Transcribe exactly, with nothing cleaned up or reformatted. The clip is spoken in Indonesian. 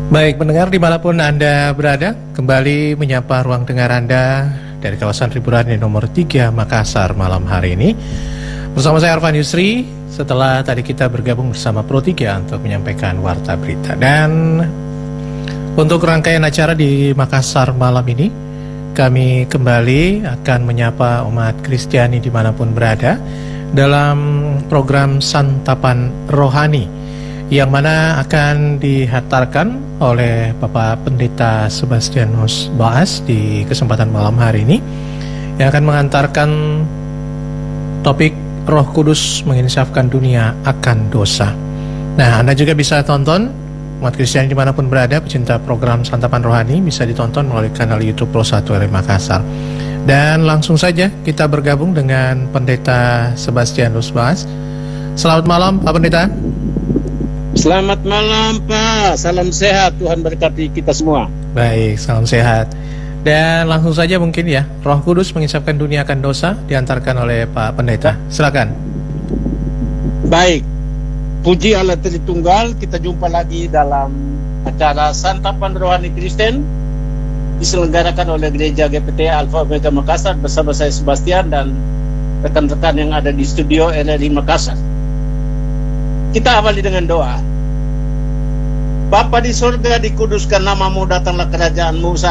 Baik, pendengar dimanapun Anda berada, kembali menyapa ruang dengar Anda dari kawasan Riburani nomor tiga Makassar malam hari ini. Bersama saya Arfan Yusri, setelah tadi kita bergabung bersama Pro tiga untuk menyampaikan warta berita. Dan untuk rangkaian acara di Makassar malam ini, kami kembali akan menyapa umat Kristiani dimanapun berada dalam program Santapan Rohani, yang mana akan dihantarkan oleh Bapak Pendeta Sebastianus Baas di kesempatan malam hari ini, yang akan mengantarkan topik Roh Kudus menginsafkan dunia akan dosa. Nah, Anda juga bisa tonton, umat Kristiani dimanapun berada, pecinta program Santapan Rohani, bisa ditonton melalui kanal YouTube Pro satu R M Makassar. Dan langsung saja kita bergabung dengan Pendeta Sebastianus Baas. Selamat malam Pak Pendeta. Selamat malam Pak, salam sehat, Tuhan berkati kita semua. Baik, salam sehat. Dan langsung saja mungkin ya, Roh Kudus menginsafkan dunia akan dosa, diantarkan oleh Pak Pendeta. Silakan. Baik, puji Allah Tritunggal, kita jumpa lagi dalam acara Santapan Rohani Kristen, diselenggarakan oleh Gereja G P T Alpha Omega Makassar bersama saya Sebastian dan rekan-rekan yang ada di studio R R I Makassar. Kita awali dengan doa. Bapa di surga, dikuduskan namamu, datanglah kerajaanmu, usaha